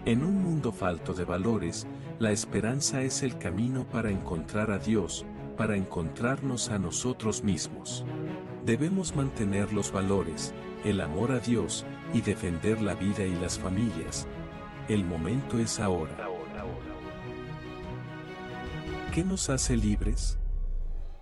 En un mundo falto de valores, la esperanza es el camino para encontrar a Dios, para encontrarnos a nosotros mismos. Debemos mantener los valores, el amor a Dios, y defender la vida y las familias. El momento es ahora. ¿Qué nos hace libres?